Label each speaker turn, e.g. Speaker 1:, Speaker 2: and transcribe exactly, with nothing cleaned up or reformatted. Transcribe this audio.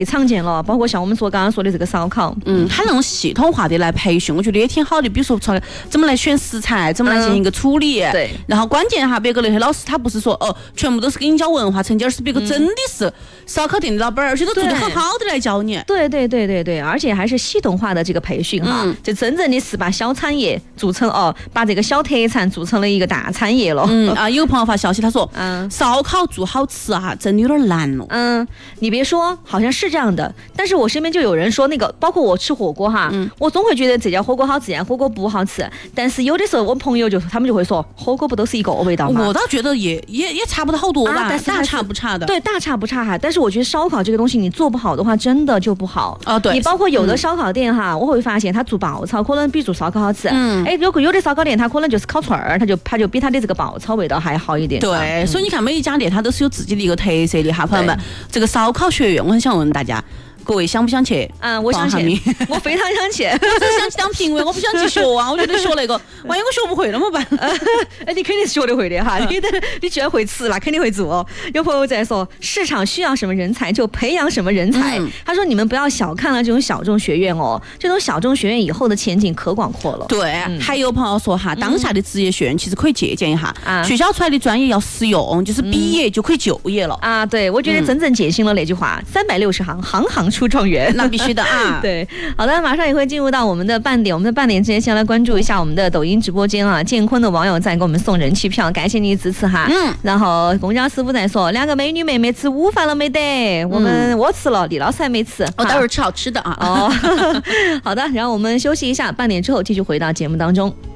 Speaker 1: 常见了，包括像我们说刚刚说的这个烧烤，
Speaker 2: 嗯，他那种系统化的来培训，我觉得也挺好的。比如说，怎么来选食材，怎么来进行一个处理，
Speaker 1: 嗯、对。
Speaker 2: 然后关键哈，别个那些老师他不是说哦，全部都是给你教文化成绩，而是别个真的是烧烤店的老板，而且都做得很好的来教你。
Speaker 1: 对对对对对，而且还是系统化的这个培训哈，嗯、就真正的是把小产业做成哦，把这个小特产做成了一个大产业了。
Speaker 2: 嗯啊，有朋友发消息，他说，嗯，烧烤做好吃啊，真的有点难了。
Speaker 1: 嗯，你别说，好像是这样的，但是我身边就有人说那个，包括我吃火锅哈，嗯、我总会觉得这家火锅好吃，这家火锅不好吃。但是有的时候我朋友就他们就会说，火锅不都是一个味道吗？
Speaker 2: 我倒觉得也也也差不了好多吧，啊、但是大差不差的。
Speaker 1: 对，大差不差哈。但是我觉得烧烤这个东西你做不好的话，真的就不好
Speaker 2: 啊。对，
Speaker 1: 你包括有的烧烤店哈，嗯、我会发现他做爆炒可能比做烧烤好吃。嗯，哎，有有的烧烤店他可能就是烤串儿，他就他就比他的这个爆炒味道还好一点。
Speaker 2: 对，嗯、所以你看每一家店它都是有自己的一个特色的哈，朋友们。这个烧烤学院，我很想问大家。各位想不想去？
Speaker 1: 嗯，我想去，我非常想去。
Speaker 2: 我只想去当评委，我不想去学啊！我觉得学那个，万一我学不会怎么办？
Speaker 1: 哎，你肯定是学得会的哈！你的你居然会吃，那肯定会做。有朋友在说，市场需要什么人才就培养什么人才。嗯、他说你们不要小看了这种小众学院哦，这种小众学院以后的前景可广阔了。
Speaker 2: 对，嗯、还有朋友说哈，当下的职业学院其实可以借鉴一下，嗯、学校出来的专业要实用，就是毕业就可以就业了。
Speaker 1: 啊，对，我觉得真正践行了那句话：三百六十行，行行出状元。
Speaker 2: 那必须的啊！
Speaker 1: 对，好的，马上也会进入到我们的半点。我们的半点之前，先来关注一下我们的抖音直播间啊。建坤的网友在给我们送人气票，感谢你的支持哈。嗯。然后公交师傅在说，两个美女妹妹吃午饭了没得？我们、嗯、我吃了，李老师还没吃。
Speaker 2: 我待会儿吃好吃的啊。
Speaker 1: 哦，好的，然后我们休息一下，半点之后继续回到节目当中。